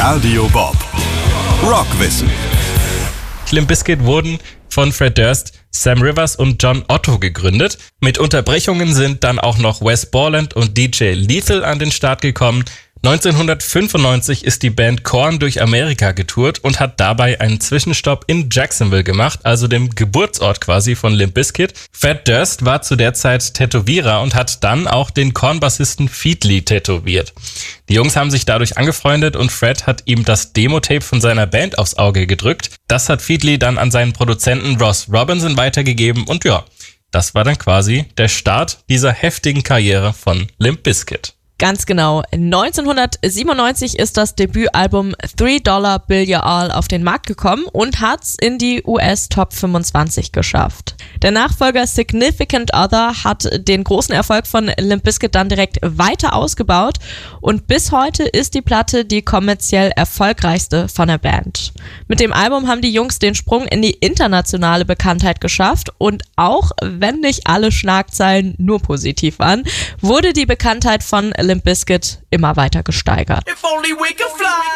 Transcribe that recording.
Radio Bob. Rockwissen. Limp Bizkit wurden von Fred Durst, Sam Rivers und John Otto gegründet. Mit Unterbrechungen sind dann auch noch Wes Borland und DJ Lethal an den Start gekommen. 1995 ist die Band Korn durch Amerika getourt und hat dabei einen Zwischenstopp in Jacksonville gemacht, also dem Geburtsort quasi von Limp Bizkit. Fred Durst war zu der Zeit Tätowierer und hat dann auch den Korn-Bassisten Feedly tätowiert. Die Jungs haben sich dadurch angefreundet und Fred hat ihm das Demo-Tape von seiner Band aufs Auge gedrückt. Das hat Feedly dann an seinen Produzenten Ross Robinson weitergegeben und ja, das war dann quasi der Start dieser heftigen Karriere von Limp Bizkit. Ganz genau. 1997 ist das Debütalbum $3 Bill Your All auf den Markt gekommen und hat's in die US Top 25 geschafft. Der Nachfolger Significant Other hat den großen Erfolg von Limp Bizkit dann direkt weiter ausgebaut und bis heute ist die Platte die kommerziell erfolgreichste von der Band. Mit dem Album haben die Jungs den Sprung in die internationale Bekanntheit geschafft und auch wenn nicht alle Schlagzeilen nur positiv waren, wurde die Bekanntheit von Limp Bizkit immer weiter gesteigert.